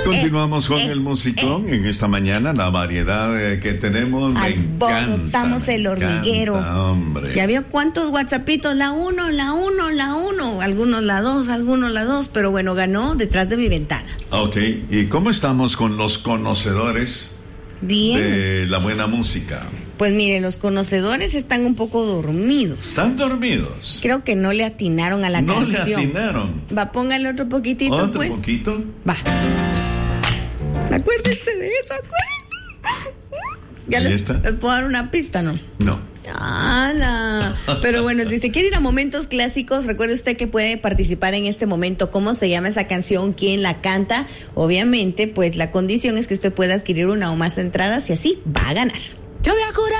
Continuamos con el musicón en esta mañana, la variedad que tenemos. Me encanta. Estamos el hormiguero. Hombre. Ya vio cuántos WhatsAppitos, la 1, algunos la 2, pero bueno, ganó Detrás de mi ventana. Ok, ¿y cómo estamos con los conocedores Bien. de la buena música? Pues mire, los conocedores están un poco dormidos. ¿Están dormidos? Creo que no le atinaron a la canción. No le atinaron. Va, póngale otro poquitito, ¿Otro pues. poquito? Va. Acuérdense de eso, acuérdense. Ya ¿Y esta? les puedo dar una pista, ¿no? No. ¡Hala! Pero bueno, si se quiere ir a momentos clásicos, recuerde usted que puede participar en este momento. ¿Cómo se llama esa canción? ¿Quién la canta? Obviamente, pues la condición es que usted pueda adquirir una o más entradas y así va a ganar. Yo voy a curar.